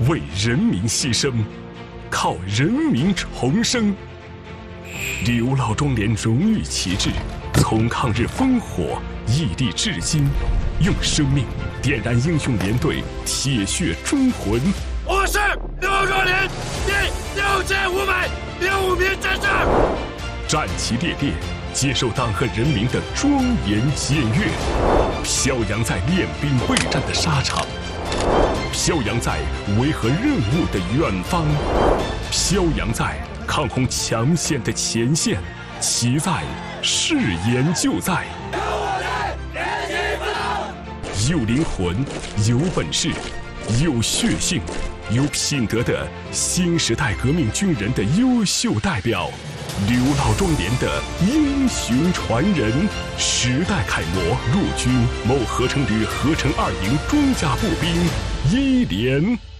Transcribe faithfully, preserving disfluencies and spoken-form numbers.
为人民牺牲，靠人民重生。刘老庄连荣誉旗帜从抗日烽火屹立至今，用生命点燃英雄连队铁血忠魂。 我是刘庄连第六千五百零五名战士， 战旗猎猎，接受党和人民的庄严检阅，飘扬在练兵备战的沙场，飘扬在维和任务的远方，飘扬在抗洪抢险的前线，其在誓言就在。 有我在，连起不倒。 有灵魂，有本事，有血性，有品德的新时代革命军人的优秀代表，刘老庄连的英雄传人，时代楷模，陆军某合成旅合成二营装甲步兵一连。